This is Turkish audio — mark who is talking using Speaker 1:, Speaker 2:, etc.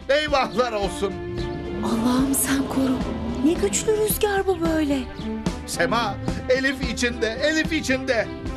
Speaker 1: Eyvahlar olsun.
Speaker 2: Allah'ım sen koru. Ne güçlü rüzgar bu böyle.
Speaker 1: Sema, Elif içinde, Elif içinde.